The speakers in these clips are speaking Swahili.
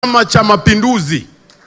Chama cha Mapinduzi.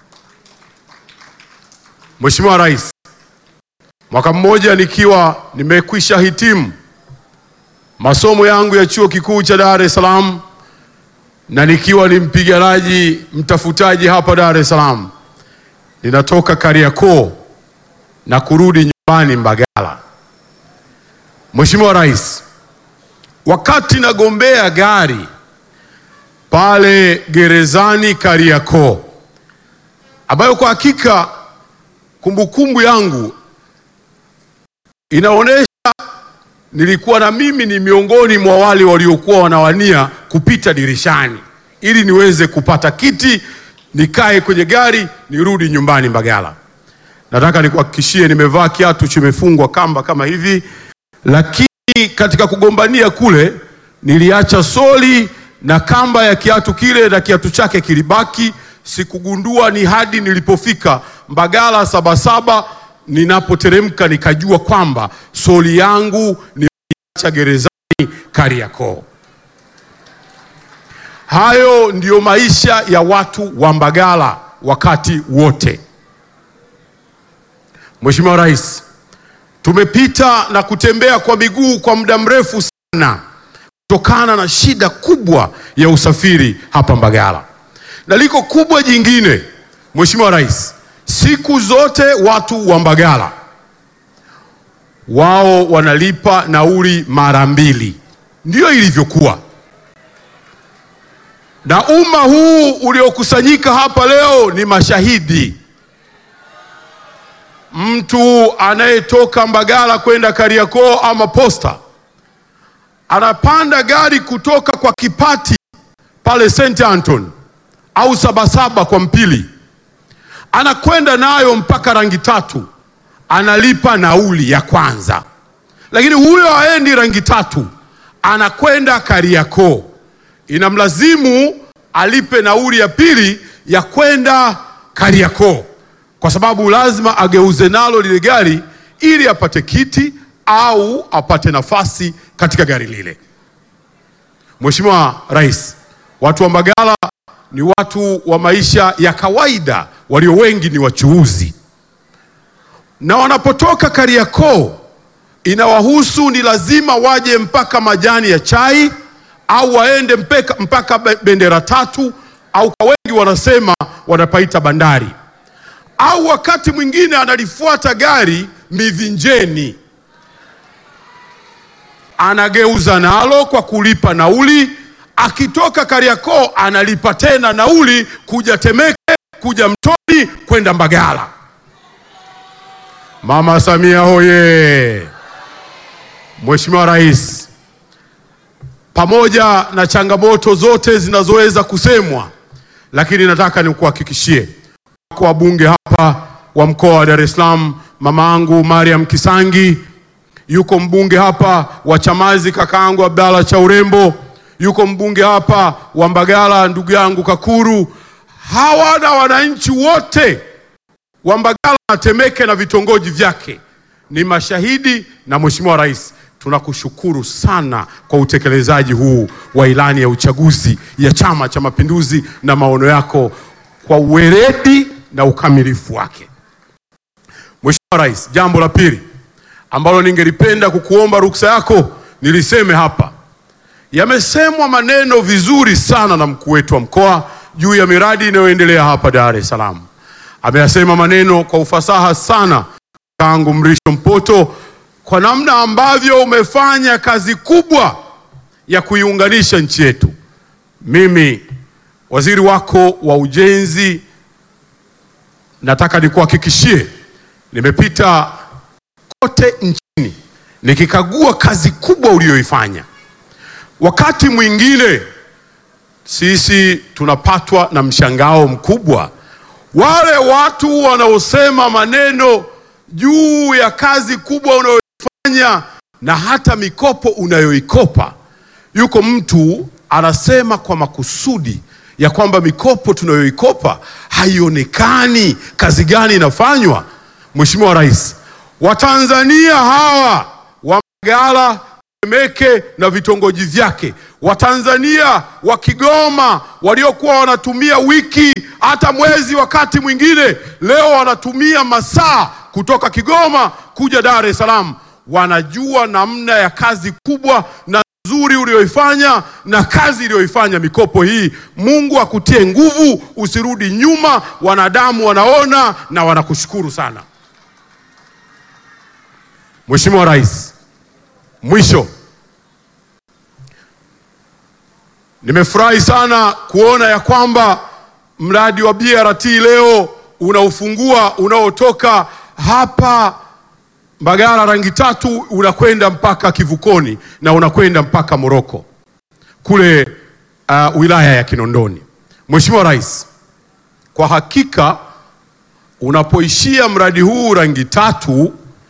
Mheshimiwa Rais, mwaka mmoja nikiwa nimekwisha hitimu masomo yangu ya Chuo Kikuu cha Dar es Salaam na nikiwa ni mpiganaji mtafutaji hapa Dar es Salaam, ninatoka Kariakoo na kurudi nyumbani Mbagala. Mheshimiwa Rais, wakati nagombea gari pale gerezani Kariakoo, ambayo kwa hakika kumbukumbu yangu inaonesha nilikuwa na mimi ni miongoni mwa wale waliokuwa wanawania kupita dirishani ili niweze kupata kiti nikae kwenye gari nirudi nyumbani Mbagala. Nataka nikuhakikishie nimevaa kiatu kimefungwa kamba kama hivi, lakini katika kugombania kule niliacha soli na kamba ya kiatu kile na kiatu chake kilibaki. Sikugundua ni hadi nilipofika Mbagala Sabasaba ninapoteremka nikajua kwamba soli yangu nimeacha gerezani Kariakoo. Hayo ndiyo maisha ya watu wa Mbagala wakati wote. Mheshimiwa Rais, tumepita na kutembea kwa miguu kwa muda mrefu sana kutokana na shida kubwa ya usafiri hapa Mbagala. Na liko kubwa jingine, Mheshimiwa Rais, siku zote watu wa Mbagala wao wanalipa nauli mara mbili. Ndiyo ilivyokuwa. Na umma huu uliokusanyika hapa leo ni mashahidi. Mtu anayetoka Mbagala kwenda Kariakoo ama Posta anapanda gari kutoka kwa Kipati pale St. Anton au Sabasaba kwa Mpili, anakwenda nayo mpaka Rangi Tatu, analipa nauli ya kwanza. Lakini huyo haendi Rangi Tatu, anakwenda Kariakoo, inamlazimu alipe nauli ya pili ya kwenda Kariakoo, kwa sababu lazima ageuze nalo lile gari ili apate kiti au apate nafasi katika gari lile. Mheshimiwa Rais, watu wa Mbagala ni watu wa maisha ya kawaida, walio wengi ni wachuuzi. Na wanapotoka Kariakoo inawahusu ni lazima waje mpaka majani ya chai au waende mpaka Bendera Tatu au kwa wengi wanasema wanapaita bandari. Au wakati mwingine analifuata gari Mivinjeni, anageuza nalo kwa kulipa nauli. Akitoka Kariakoo analipa tena nauli kuja Temeke, kuja Mtoni, kwenda Mbagala. Mama Samia hoye! Mheshimiwa Rais, pamoja na changamoto zote zinazoweza kusemwa, lakini nataka nikuhakikishie kwa wabunge hapa wa mkoa wa Dar es Salaam, mamangu Mariam Kisangi, yuko mbunge hapa wa Chamazi kakaangu Abdalla Chaurembo, yuko mbunge hapa wa Mbagala ndugu yangu Kakuru. Hawa na wananchi wote wa Mbagala na Temeke na vitongoji vyake ni mashahidi. Na Mheshimiwa Rais, tunakushukuru sana kwa utekelezaji huu wa ilani ya uchaguzi ya Chama cha Mapinduzi na maono yako kwa uweledi na ukamilifu wake. Mheshimiwa Rais, jambo la pili ambalo ningelipenda kukuomba ruksa yako niliseme hapa. Yamesemwa maneno vizuri sana na mkuu wetu wa mkoa juu ya miradi inayoendelea hapa Dar es Salaam. Ameyasema maneno kwa ufasaha sana kangu Mrisho Mpoto, kwa namna ambavyo umefanya kazi kubwa ya kuiunganisha nchi yetu. Mimi waziri wako wa ujenzi, nataka nikuhakikishie nimepita kote nchini nikikagua kazi kubwa uliyoifanya. Wakati mwingine sisi tunapatwa na mshangao mkubwa. Wale watu wanaosema maneno juu ya kazi kubwa unayoifanya na hata mikopo unayoikopa. Yuko mtu anasema kwa makusudi ya kwamba mikopo tunayoikopa haionekani kazi gani inafanywa. Mheshimiwa Rais, Watanzania hawa wa Mbagala, Temeke na vitongoji vyake Watanzania wa Kigoma waliokuwa wanatumia wiki hata mwezi wakati mwingine, leo wanatumia masaa kutoka Kigoma kuja Dar es Salaam. Wanajua namna ya kazi kubwa na nzuri ulioifanya na kazi iliyoifanya mikopo hii. Mungu akutie nguvu, usirudi nyuma. Wanadamu wanaona na wanakushukuru sana. Mheshimiwa Rais, mwisho, nimefurahi sana kuona ya kwamba mradi wa BRT leo unaufungua, unaotoka hapa Mbagala rangi tatu unakwenda mpaka Kivukoni na unakwenda mpaka Moroko kule wilaya ya Kinondoni. Mheshimiwa Rais, kwa hakika unapoishia mradi huu rangi tatu,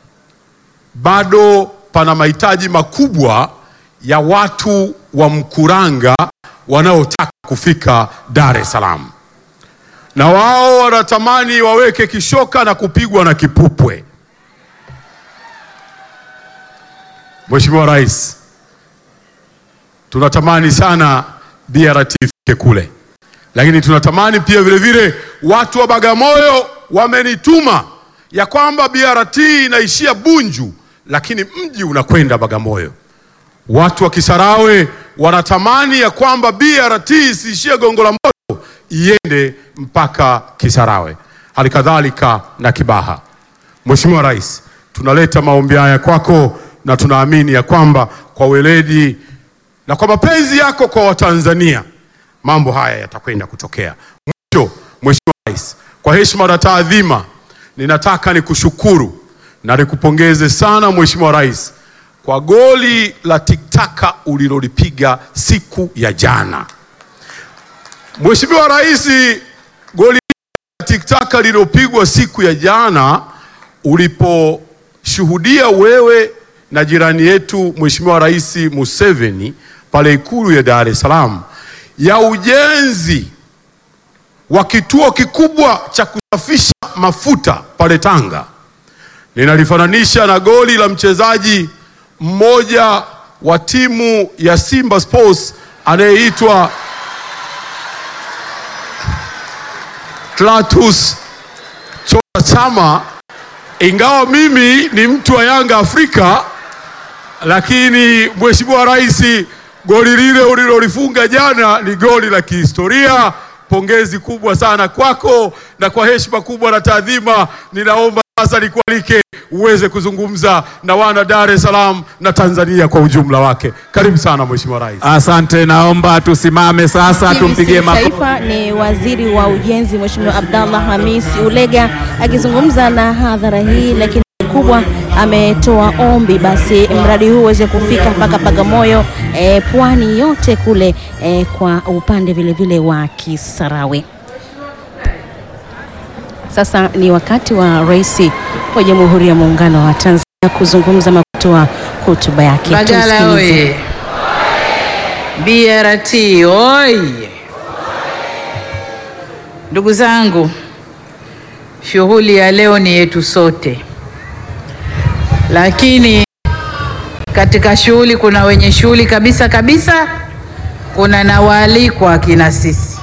bado pana mahitaji makubwa ya watu wa Mkuranga wanaotaka kufika Dar es Salaam, na wao wanatamani waweke kishoka na kupigwa na kipupwe. Mheshimiwa Rais, tunatamani sana BRT ifike kule, lakini tunatamani pia vile vile, watu wa Bagamoyo wamenituma ya kwamba BRT inaishia Bunju lakini mji unakwenda Bagamoyo. Watu wa Kisarawe wanatamani ya kwamba BRT isiishie Gongo la Mboto, iende mpaka Kisarawe, halikadhalika na Kibaha. Mheshimiwa Rais, tunaleta maombi haya kwako na tunaamini ya kwamba kwa weledi na kwa mapenzi yako kwa Watanzania mambo haya yatakwenda kutokea. Mwisho, Mheshimiwa Rais, kwa heshima na taadhima, ninataka nikushukuru na nikupongeze sana Mheshimiwa Rais kwa goli la tiktaka ulilolipiga siku ya jana. Mheshimiwa Rais, goli la tiktaka lililopigwa siku ya jana, uliposhuhudia wewe na jirani yetu Mheshimiwa Rais Museveni pale Ikulu ya Dar es Salaam ya ujenzi wa kituo kikubwa cha kusafisha mafuta pale Tanga, ninalifananisha na goli la mchezaji mmoja wa timu ya Simba Sports anayeitwa Clatous Chota Chama. Ingawa mimi ni mtu wa Yanga Afrika, lakini Mheshimiwa Rais, goli lile ulilolifunga jana ni goli la kihistoria. Pongezi kubwa sana kwako, na kwa heshima kubwa na taadhima ninaomba sasa nikualike uweze kuzungumza na wana Dar es Salaam na Tanzania kwa ujumla wake. Karibu sana Mheshimiwa Rais. Asante, naomba tusimame sasa tumpigie makofi. Ni Waziri wa Ujenzi Mheshimiwa Abdallah Hamis Ulega akizungumza na hadhara hii, lakini kubwa ametoa ombi basi mradi huu uweze kufika mpaka Bagamoyo, pwani yote kule, kwa upande vile vile wa Kisarawe. Sasa ni wakati wa Rais wa Jamhuri ya Muungano wa Tanzania kuzungumza na kutoa hotuba yake. Mbagala oye! BRT oye! Ndugu zangu, shughuli ya leo ni yetu sote, lakini katika shughuli kuna wenye shughuli kabisa kabisa, kuna na waalikwa kina sisi.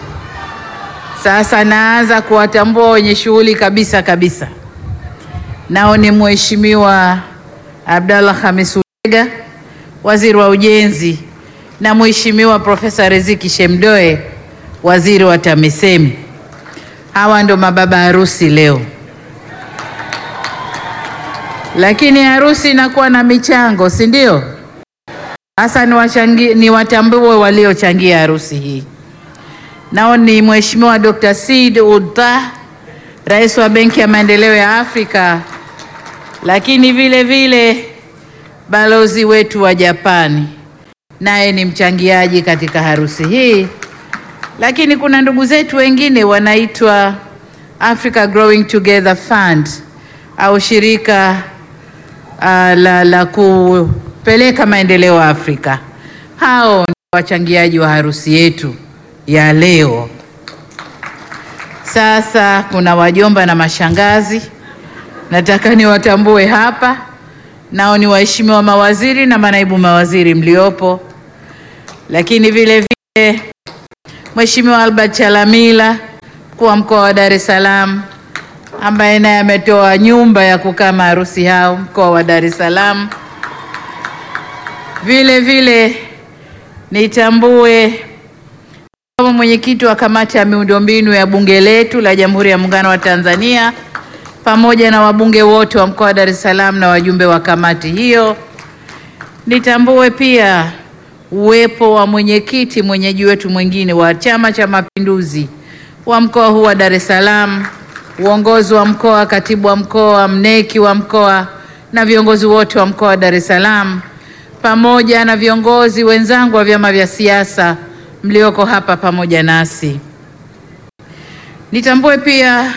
Sasa naanza kuwatambua wenye shughuli kabisa kabisa, nao ni Mheshimiwa Abdallah Hamis Ulega, Waziri wa Ujenzi, na Mheshimiwa Profesa Riziki Shemdoe, Waziri wa TAMISEMI. Hawa ndo mababa harusi leo, lakini harusi inakuwa na michango, si ndio? Sasa ni watambue waliochangia harusi hii. Nao ni Mheshimiwa Dr. Seed Ould, Rais wa Benki ya Maendeleo ya Afrika, lakini vile vile balozi wetu wa Japani naye ni mchangiaji katika harusi hii. Lakini kuna ndugu zetu wengine wanaitwa Africa Growing Together Fund au shirika la kupeleka maendeleo Afrika. Hao ni wachangiaji wa harusi yetu ya leo. Sasa kuna wajomba na mashangazi, nataka niwatambue hapa, nao ni waheshimiwa mawaziri na manaibu mawaziri mliopo, lakini vile vile Mheshimiwa Albert Chalamila, mkuu wa mkoa wa Dar es Salaam, ambaye naye ametoa nyumba ya kukaa maharusi hao mkoa wa Dar es Salaam. Vile vile nitambue kama mwenyekiti wa kamati ya miundombinu ya bunge letu la Jamhuri ya Muungano wa Tanzania, pamoja na wabunge wote wa mkoa wa Dar es Salaam na wajumbe wa kamati hiyo. Nitambue pia uwepo wa mwenyeji wetu mwingine wa Chama cha Mapinduzi wa mkoa huu wa Dar es Salaam, uongozi wa mkoa, katibu wa mkoa, mneki wa mkoa na viongozi wote wa mkoa wa Dar es Salaam, pamoja na viongozi wenzangu wa vyama vya siasa mlioko hapa pamoja nasi. Nitambue pia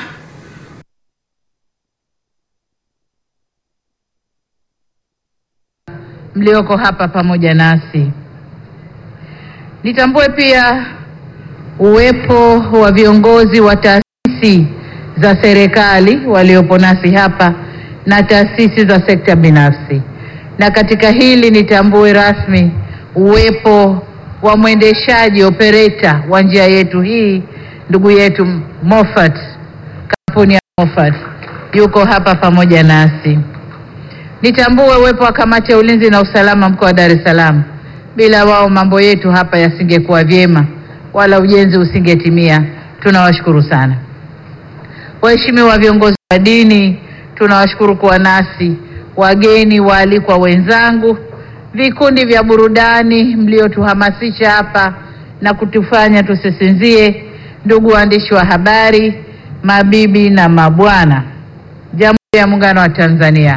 mlioko hapa pamoja nasi. Nitambue pia uwepo wa viongozi wa taasisi za serikali waliopo nasi hapa na taasisi za sekta binafsi. Na katika hili nitambue rasmi uwepo wa mwendeshaji operator wa njia yetu hii, ndugu yetu Moffat, kampuni ya Moffat yuko hapa pamoja nasi. Nitambue uwepo wa kamati ya ulinzi na usalama mkoa wa Dar es Salaam. Bila wao mambo yetu hapa yasingekuwa vyema wala ujenzi usingetimia. Tunawashukuru sana. Waheshimiwa viongozi wa dini, tunawashukuru kuwa nasi. Wageni waalikwa wenzangu, vikundi vya burudani mliotuhamasisha hapa na kutufanya tusisinzie, ndugu waandishi wa habari, mabibi na mabwana, Jamhuri ya Muungano wa Tanzania,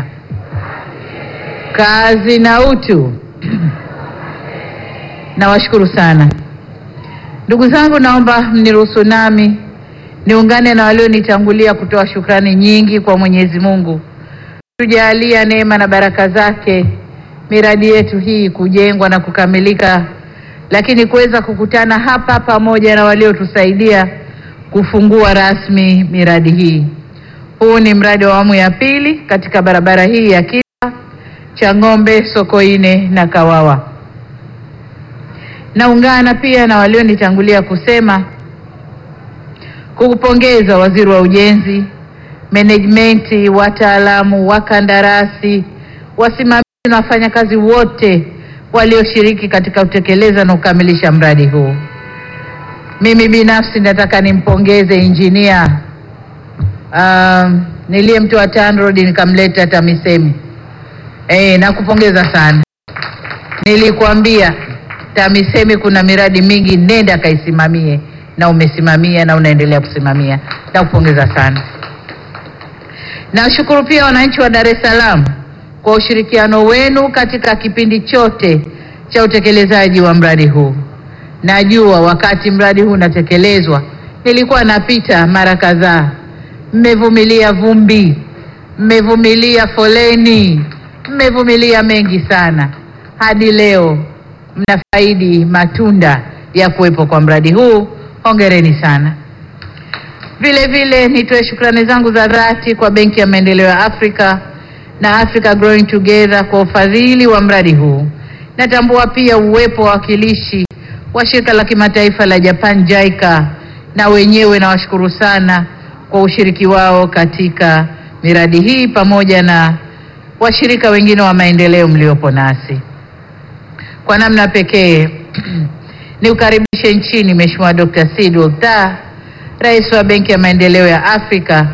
kazi na utu. Nawashukuru sana. Ndugu zangu, naomba mniruhusu nami niungane na walionitangulia kutoa shukrani nyingi kwa Mwenyezi Mungu tujalia neema na baraka zake miradi yetu hii kujengwa na kukamilika, lakini kuweza kukutana hapa pamoja na waliotusaidia kufungua rasmi miradi hii. Huu ni mradi wa awamu ya pili katika barabara hii ya Kilwa, Chang'ombe, Sokoine na Kawawa. Naungana pia na walionitangulia kusema kukupongeza Waziri wa Ujenzi, management, wataalamu, wakandarasi, wasimamizi na wafanyakazi wote walioshiriki katika kutekeleza na kukamilisha mradi huu. Mimi binafsi nataka nimpongeze engineer niliyemtoa TANROADS nikamleta TAMISEMI. Nakupongeza sana. Nilikwambia TAMISEMI kuna miradi mingi, nenda kaisimamie, na umesimamia na unaendelea kusimamia. Nakupongeza sana. Nashukuru pia wananchi wa Dar es Salaam kwa ushirikiano wenu katika kipindi chote cha utekelezaji wa mradi huu. Najua wakati mradi huu unatekelezwa nilikuwa napita mara kadhaa. Mmevumilia vumbi, mmevumilia foleni, mmevumilia mengi sana. Hadi leo mnafaidi matunda ya kuwepo kwa mradi huu. Hongereni sana. Vile vile nitoe shukrani zangu za dhati kwa Benki ya Maendeleo ya Afrika na Africa Growing Together kwa ufadhili wa mradi huu. Natambua pia uwepo wa wakilishi wa shirika la kimataifa la Japan JICA, na wenyewe nawashukuru sana kwa ushiriki wao katika miradi hii, pamoja na washirika wengine wa maendeleo mliopo nasi. Kwa namna pekee ni ukaribishe nchini Mheshimiwa Dr. Sead Ould Tah, Rais wa Benki ya Maendeleo ya Afrika.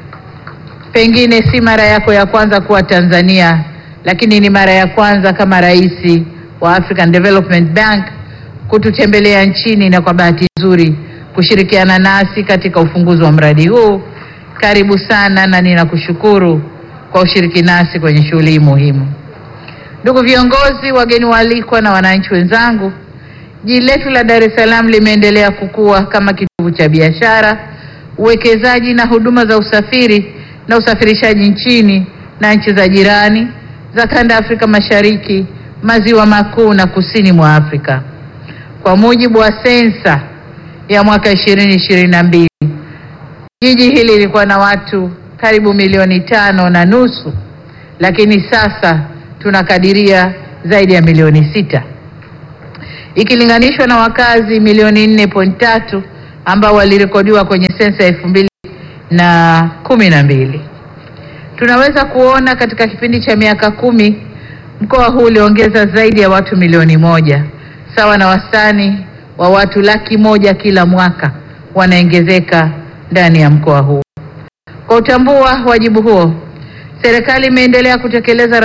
Pengine si mara yako ya kwanza kuwa Tanzania, lakini ni mara ya kwanza kama rais wa African Development Bank kututembelea nchini, na kwa bahati nzuri kushirikiana nasi katika ufunguzi wa mradi huu. Karibu sana na ninakushukuru kwa ushiriki nasi kwenye shughuli hii muhimu. Ndugu viongozi, wageni waalikwa na wananchi wenzangu, jiji letu la Dar es Salaam limeendelea kukua kama kitovu cha biashara, uwekezaji na huduma za usafiri na usafirishaji nchini na nchi za jirani za kanda ya Afrika Mashariki, Maziwa Makuu na Kusini mwa Afrika. Kwa mujibu wa sensa ya mwaka 2022, jiji hili lilikuwa na watu karibu 5.5 milioni, lakini sasa tunakadiria zaidi ya 6 milioni. ikilinganishwa na wakazi milioni 4.3 ambao walirekodiwa kwenye sensa ya 2012. Tunaweza kuona katika kipindi cha miaka 10 mkoa huu uliongeza zaidi ya watu milioni 1, sawa na wastani wa watu 100,000 kila mwaka wanaongezeka ndani ya mkoa huu. Kwa utambua wajibu huo, serikali imeendelea kutekeleza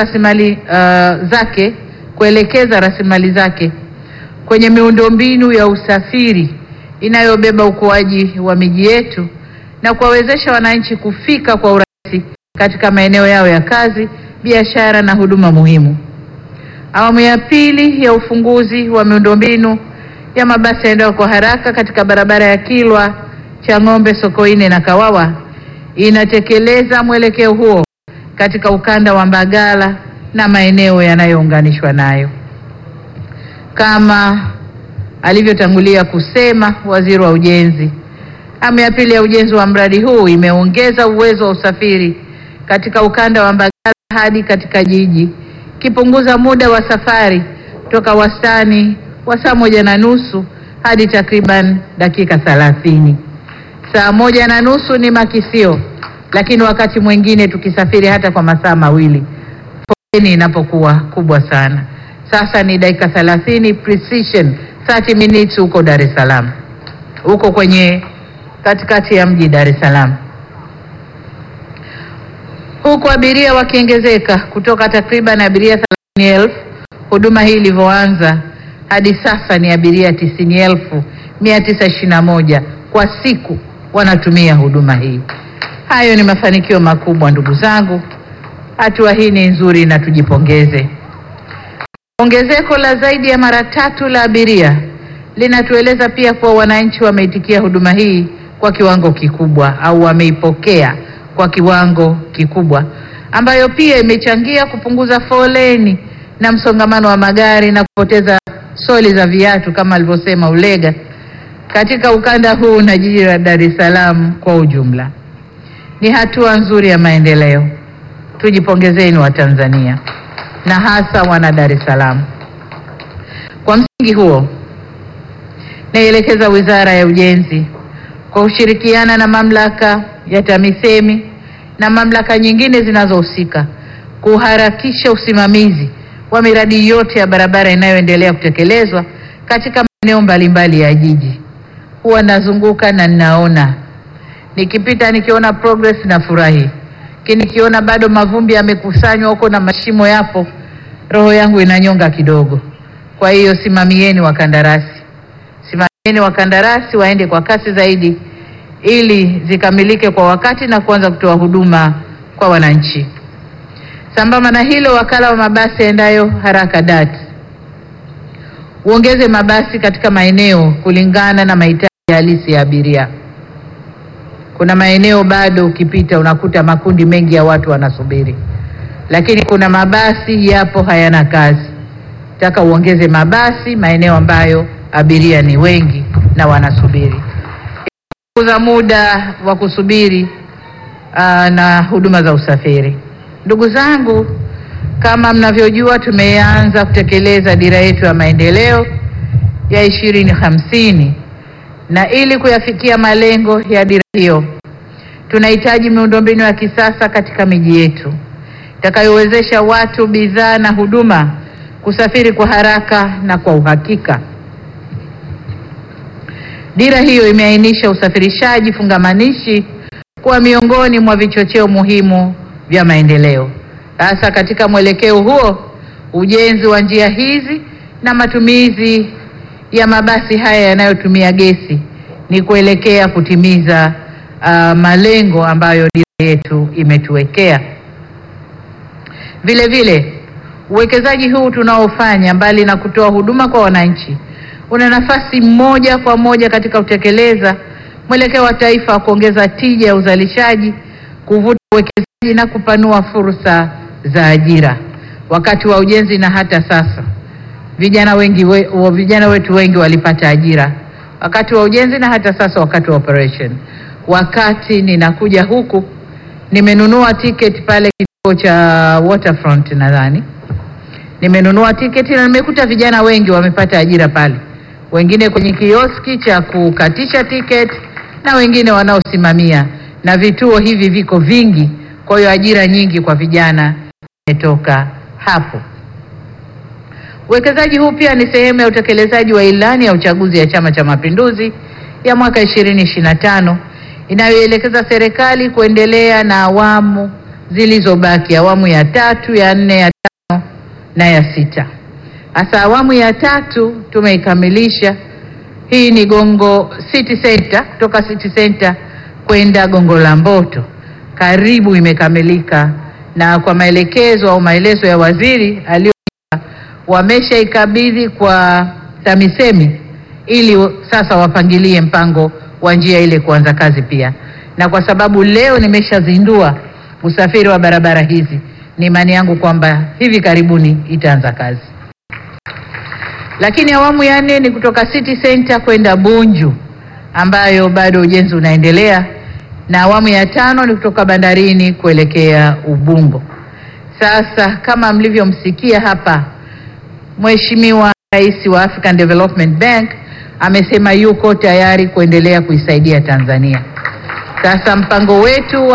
kuelekeza rasilimali zake kwenye miundombinu ya usafiri inayobeba ukuaji wa miji yetu na kuwawezesha wananchi kufika kwa urahisi katika maeneo yao ya kazi, biashara na huduma muhimu. Awamu ya pili ya ufunguzi wa miundombinu ya mabasi yaendayo kwa haraka katika barabara ya Kilwa, Chang'ombe, Sokoine na Kawawa inatekeleza mwelekeo huo katika ukanda wa Mbagala na maeneo yanayounganishwa nayo. Kama alivyotangulia kusema Waziri wa Ujenzi, awamu ya pili ya ujenzi wa mradi huu imeongeza uwezo wa usafiri katika ukanda wa Mbagala hadi katika jiji, kipunguza muda wa safari toka wastani wa saa 1:30 hadi takriban dakika 30. Saa 1:30 ni makisio, lakini wakati mwingine tukisafiri hata kwa masaa 2 foleni inapokuwa kubwa sana. Sasa ni dakika 30, precision 30 minutes huko Dar es Salaam, huko kwenye katikati ya mji Dar es Salaam, huku abiria wakiongezeka kutoka takriban abiria 30,000 huduma hii ilivyoanza hadi sasa ni abiria 90,921 kwa siku wanatumia huduma hii. Hayo ni mafanikio makubwa ndugu zangu. Hatua hii ni nzuri na tujipongeze. Ongezeko la zaidi ya mara 3 la abiria linatueleza pia kuwa wananchi wameitikia huduma hii kwa kiwango kikubwa au wameipokea kwa kiwango kikubwa, ambayo pia imechangia kupunguza foleni na msongamano wa magari na kupoteza soli za viatu kama alivyosema Ulega katika ukanda huu na jiji la Dar es Salaam kwa ujumla. Ni hatua nzuri ya maendeleo. Tujipongezeni wa Tanzania na hasa wana Dar es Salaam. Kwa msingi huo, naielekeza Wizara ya Ujenzi kwa kushirikiana na mamlaka ya TAMISEMI na mamlaka nyingine zinazohusika kuharakisha usimamizi wa miradi yote ya barabara inayoendelea kutekelezwa katika maeneo mbalimbali ya jiji. Huwa nazunguka na ninaona, nikipita nikiona progress na furahi, lakini nikiona bado mavumbi yamekusanywa huko na mashimo yapo, roho yangu inanyonga kidogo. Kwa hiyo simamieni wakandarasi waende kwa kasi zaidi ili zikamilike kwa wakati na kuanza kutoa huduma kwa wananchi. Sambamba na hilo, wakala wa mabasi yaendayo haraka DART uongeze mabasi katika maeneo kulingana na mahitaji halisi ya abiria. Kuna maeneo bado ukipita unakuta makundi mengi ya watu wanasubiri, lakini kuna mabasi yapo hayana kazi. Nataka uongeze mabasi maeneo ambayo abiria ni wengi na wanasubiri, kupunguza muda wa kusubiri na huduma za usafiri. Ndugu zangu, kama mnavyojua, tumeanza kutekeleza dira yetu ya maendeleo ya 2050, na ili kuyafikia malengo ya dira hiyo tunahitaji miundombinu ya kisasa katika miji yetu itakayowezesha watu, bidhaa na huduma kusafiri kwa haraka na kwa uhakika. Dira hiyo imeainisha usafirishaji fungamanishi kuwa miongoni mwa vichocheo muhimu vya maendeleo. Sasa katika mwelekeo huo, ujenzi wa njia hizi na matumizi ya mabasi haya yanayotumia gesi ni kuelekea kutimiza malengo ambayo dira yetu imetuwekea. Vile vile, uwekezaji huu tunaofanya mbali na kutoa huduma kwa wananchi una nafasi moja kwa moja katika kutekeleza mwelekeo wa taifa wa kuongeza tija ya uzalishaji, kuvuta uwekezaji na kupanua fursa za ajira. Wakati wa ujenzi na hata sasa vijana wetu wengi walipata ajira wakati wa ujenzi na hata sasa wakati wa operation. Wakati ninakuja huku nimenunua tiketi pale kituo cha Waterfront, nadhani Nimenunua tiketi na nimekuta vijana wengi wamepata ajira pale, wengine kwenye kioski cha kukatisha tiketi na wengine wanaosimamia, na vituo hivi viko vingi, kwa hiyo ajira nyingi kwa vijana imetoka hapo. Uwekezaji huu pia ni sehemu ya utekelezaji wa ilani ya uchaguzi ya Chama cha Mapinduzi ya mwaka 2025 inayoelekeza serikali kuendelea na awamu zilizobaki, awamu ya 3, ya 4, ya 5 na ya 6. Hasa awamu ya 3 tumeikamilisha. Hii ni Gongo City Center, kutoka City Center kwenda Gongo la Mboto, karibu imekamilika, na kwa maelekezo au maelezo ya waziri alio wameshaikabidhi kwa TAMISEMI ili sasa wapangilie mpango wa njia ile kuanza kazi pia. Na kwa sababu leo nimeshazindua usafiri wa barabara hizi, ni imani yangu kwamba hivi karibuni itaanza kazi. Lakini awamu ya 4 ni kutoka City Center kwenda Bunju, ambayo bado ujenzi unaendelea, na awamu ya 5 ni kutoka bandarini kuelekea Ubungo. Sasa kama mlivyomsikia hapa, Mheshimiwa Rais wa African Development Bank amesema yuko tayari kuendelea kuisaidia Tanzania. Sasa mpango wetu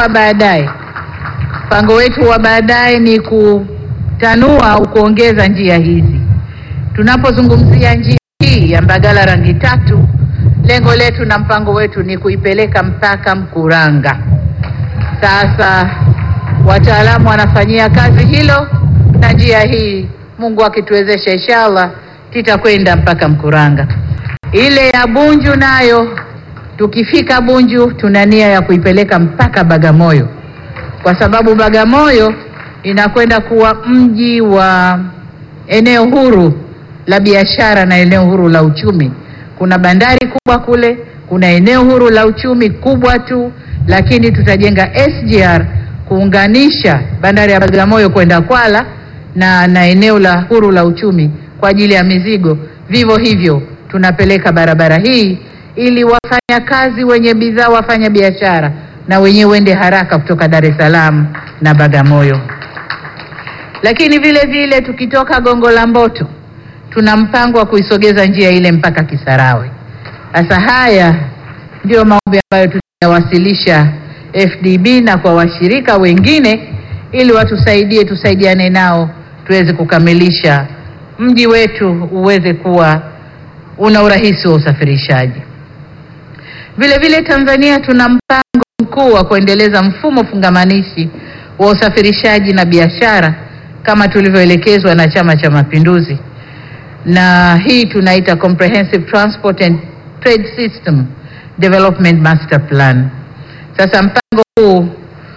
wa baadaye ni kutanua au kuongeza njia hizi. Tunapozungumzia njia hii ya Mbagala Rangi Tatu, lengo letu na mpango wetu ni kuipeleka mpaka Mkuranga. Sasa wataalamu wanafanyia kazi hilo, na njia hii Mungu akituwezesha inshallah tutakwenda mpaka Mkuranga. Ile ya Bunju nayo, tukifika Bunju tuna nia ya kuipeleka mpaka Bagamoyo, kwa sababu Bagamoyo inakwenda kuwa mji wa eneo huru la biashara na eneo huru la uchumi. Kuna bandari kubwa kule, kuna eneo huru la uchumi kubwa tu, lakini tutajenga SGR kuunganisha bandari ya Bagamoyo kwenda Kwala na eneo la huru la uchumi kwa ajili ya mizigo. Vivyo hivyo tunapeleka barabara hii ili wafanyakazi wenye bidhaa, wafanya biashara na wenyewe wende haraka kutoka Dar es Salaam na Bagamoyo. Lakini vile vile tukitoka Gongo la Mboto tuna mpango wa kuisogeza njia ile mpaka Kisarawe. Sasa haya ndio maombi ambayo tutawasilisha FDB na kwa washirika wengine ili watusaidie, tusaidiane nao tuweze kukamilisha mji wetu uweze kuwa una urahisi wa usafirishaji. Vile vile Tanzania tuna mpango mkuu wa kuendeleza mfumo fungamanishi wa usafirishaji na biashara kama tulivyoelekezwa na Chama cha Mapinduzi, na hii tunaita Comprehensive Transport and Trade System Development Master Plan. Sasa mpango huu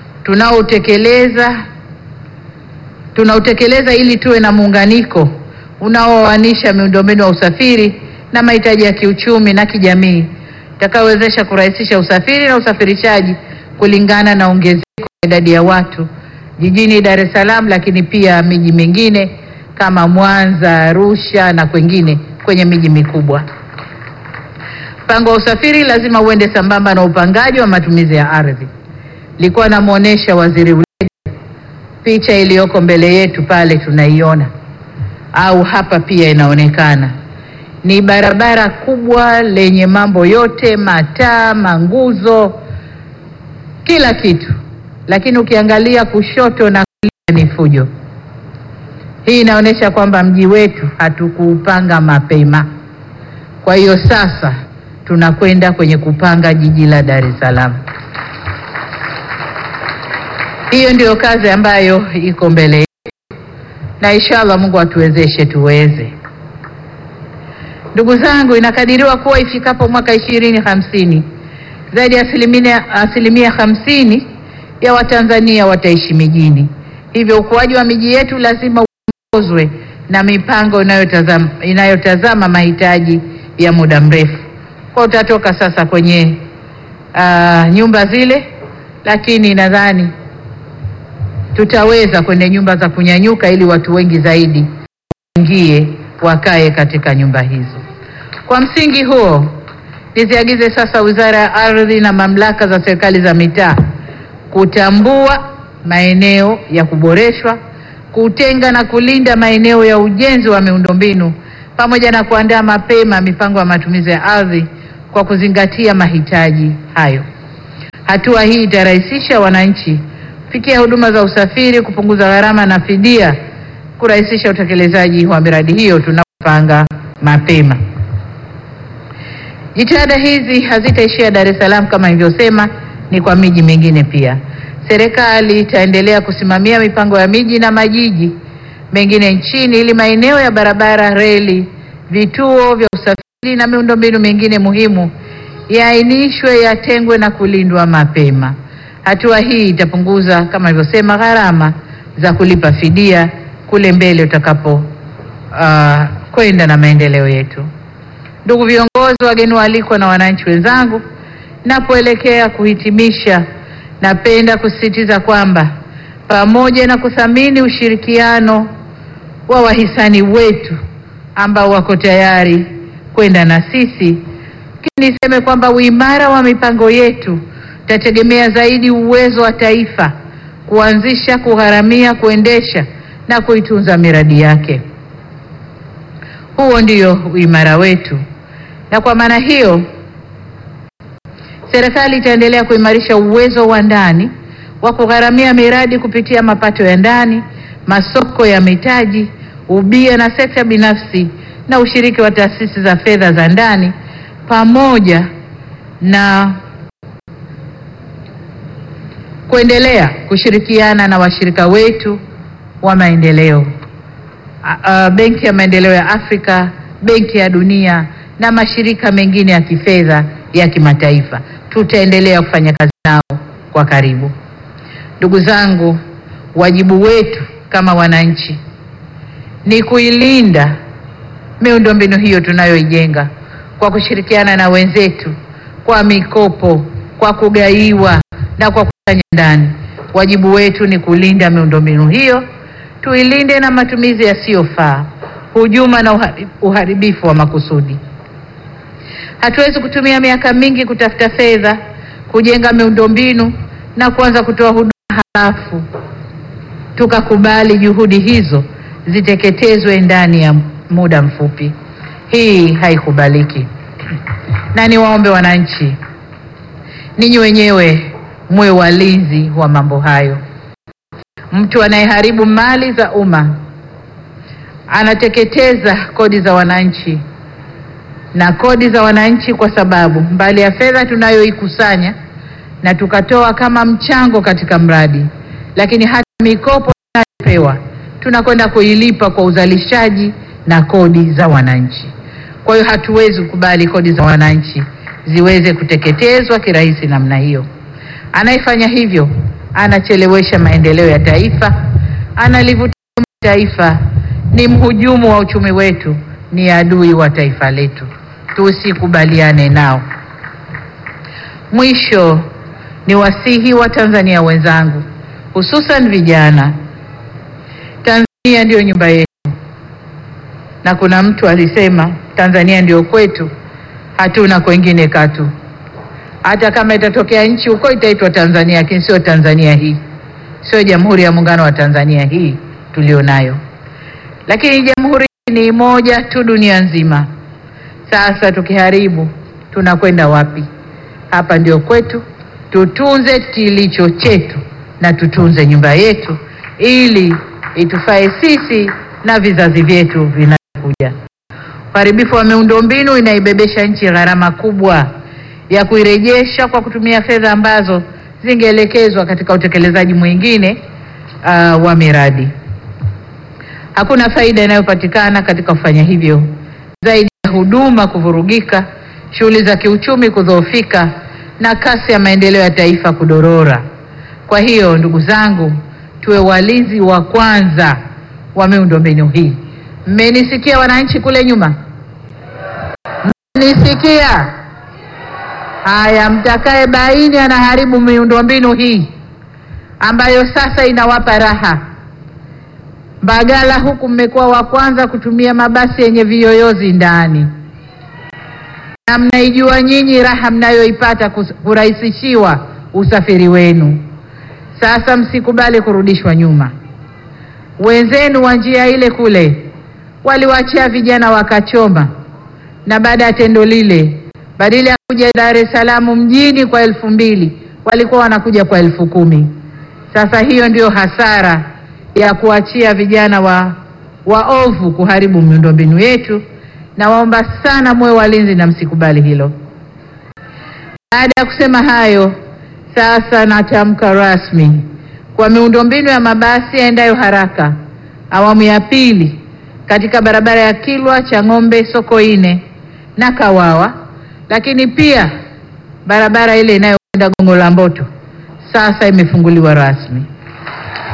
tunautekeleza ili tuwe na muunganiko unaoanisha miundombinu wa usafiri na mahitaji ya kiuchumi na kijamii, utakaowezesha kurahisisha usafiri na usafirishaji kulingana na ongezeko la idadi ya watu jijini Dar es Salaam, lakini pia miji mingine kama Mwanza, Arusha na kwengine kwenye miji mikubwa. Mpango wa usafiri lazima uende sambamba na upangaji wa matumizi ya ardhi. Nilikuwa namuonesha Waziri Ulega picha iliyoko mbele yetu pale, tunaiona au hapa pia inaonekana. Ni barabara kubwa lenye mambo yote, mataa, manguzo, kila kitu, lakini ukiangalia kushoto na kulia ni fujo. Hii inaonyesha kwamba mji wetu hatukuupanga mapema. Kwa hiyo sasa tunakwenda kwenye kupanga jiji la Dar es Salaam. Hiyo ndio kazi ambayo iko mbele yetu, na inshallah Mungu atuwezeshe tuweze. Ndugu zangu, inakadiriwa kuwa ifikapo mwaka 2050 zaidi ya asilimia 50 ya Watanzania wataishi mijini. Hivyo ukuaji wa miji yetu lazima uongozwe na mipango inayotazama mahitaji ya muda mrefu. Kwa utatoka sasa kwenye nyumba zile, lakini nadhani tutaweza kwenye nyumba za kunyanyuka ili watu wengi zaidi waingie wakae katika nyumba hizo. Kwa msingi huo, niziagize sasa Wizara ya Ardhi na mamlaka za serikali za mitaa kutambua maeneo ya kuboreshwa, kutenga na kulinda maeneo ya ujenzi wa miundombinu pamoja na kuandaa mapema mipango ya matumizi ya ardhi kwa kuzingatia mahitaji hayo. Hatua hii itarahisisha wananchi kufikia huduma za usafiri, kupunguza gharama na fidia, kurahisisha utekelezaji wa miradi hiyo tunapopanga mapema. Jitihada hizi hazitaishia Dar es Salaam kama nilivyosema, ni kwa miji mingine pia. Serikali itaendelea kusimamia mipango ya miji na majiji mengine nchini ili maeneo ya barabara, reli, vituo vya usafiri na miundombinu mingine muhimu yaainishwe, yatengwe na kulindwa mapema. Hatua hii itapunguza kama nilivyosema gharama za kulipa fidia kule mbele utakapo kwenda na maendeleo yetu. Ndugu viongozi, wageni waalikwa na wananchi wenzangu, napoelekea kuhitimisha, napenda kusisitiza kwamba pamoja na kuthamini ushirikiano wa wahisani wetu ambao wako tayari kwenda na sisi, niseme kwamba uimara wa mipango yetu utategemea zaidi uwezo wa taifa kuanzisha, kugharamia, kuendesha na kuitunza miradi yake. Huo ndio uimara wetu, na kwa maana hiyo serikali itaendelea kuimarisha uwezo wa ndani wa kugharamia miradi kupitia mapato ya ndani, masoko ya mitaji, ubia na sekta binafsi na ushiriki wa taasisi za fedha za ndani, pamoja na kuendelea kushirikiana na washirika wetu wa maendeleo, Benki ya Maendeleo ya Afrika, Benki ya Dunia na mashirika mengine ya kifedha ya kimataifa. Tutaendelea kufanya kazi nao kwa karibu. Ndugu zangu, wajibu wetu kama wananchi ni kuilinda miundombinu hiyo tunayoijenga kwa kushirikiana na wenzetu, kwa mikopo, kwa kugaiwa na kwa kusanya ndani. Wajibu wetu ni kulinda miundombinu hiyo, tuilinde na matumizi yasiyofaa, hujuma na uharibifu wa makusudi. Hatuwezi kutumia miaka mingi kutafuta fedha, kujenga miundombinu na kuanza kutoa huduma halafu tukakubali juhudi hizo ziteketezwe ndani ya muda mfupi. Hii haikubaliki. Na niwaombe wananchi, ninyi wenyewe mwe walinzi wa mambo hayo. Mtu anayeharibu mali za umma anateketeza kodi za wananchi, na kodi za wananchi, kwa sababu mbali ya fedha tunayoikusanya na tukatoa kama mchango katika mradi, lakini hata mikopo tunayopewa tunakwenda kuilipa kwa uzalishaji na kodi za wananchi. Kwa hiyo hatuwezi kukubali kodi za wananchi ziweze kuteketezwa kirahisi namna hiyo. Anayefanya hivyo anachelewesha maendeleo ya taifa, analivutia taifa, ni mhujumu wa uchumi wetu, ni adui wa taifa letu. Tusikubaliane nao. Mwisho, ni wasihi wa Tanzania wenzangu, hususan vijana. Tanzania ndio nyumba yetu, na kuna mtu alisema Tanzania ndio kwetu, hatuna kwengine katu. Hata kama itatokea nchi huko itaitwa Tanzania, lakini sio Tanzania hii, sio Jamhuri ya Muungano wa Tanzania hii tulionayo. Lakini jamhuri ni moja tu dunia nzima. Sasa tukiharibu tunakwenda wapi? Hapa ndio kwetu. Tutunze kilicho chetu na tutunze nyumba yetu ili itufae sisi na vizazi vyetu vinakuja. Uharibifu wa miundombinu inaibebesha nchi gharama kubwa ya kuirejesha kwa kutumia fedha ambazo zingeelekezwa katika utekelezaji mwingine wa miradi. Hakuna faida inayopatikana katika kufanya hivyo zaidi ya huduma kuvurugika, shughuli za kiuchumi kudhoofika na kasi ya maendeleo ya taifa kudorora. Kwa hiyo ndugu zangu, tuwe walinzi wa kwanza wa miundombinu hii. Mmenisikia wananchi kule nyuma? Mmenisikia? Haya, mtakaye baini anaharibu miundombinu hii ambayo sasa inawapa raha. Mbagala huku mmekuwa wa kwanza kutumia mabasi yenye viyoyozi ndani, na mnaijua nyinyi raha mnayoipata kurahisishiwa usafiri wenu. Sasa msikubali kurudishwa nyuma. Wenzenu wa njia ile kule waliwaachia vijana wakachoma, na baada ya tendo lile, badala ya kuja Dar es Salaam mjini kwa 2,000 walikuwa wanakuja kwa 10,000. Sasa hiyo ndio hasara ya kuachia vijana waovu kuharibu miundombinu yetu, na waomba sana muwe walinzi na msikubali hilo. Baada ya kusema hayo, sasa natamka rasmi kwa miundombinu ya mabasi yaendayo haraka awamu ya pili katika barabara ya Kilwa Chang'ombe Sokoine na Kawawa, lakini pia barabara ile inayokwenda Gongo la Mboto sasa imefunguliwa rasmi.